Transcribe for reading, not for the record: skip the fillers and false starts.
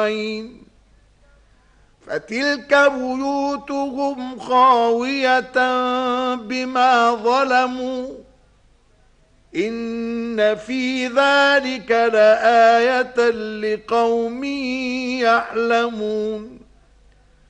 فتلك بيوتهم خاوية بما ظلموا إن في ذلك لآية لقوم يعلمون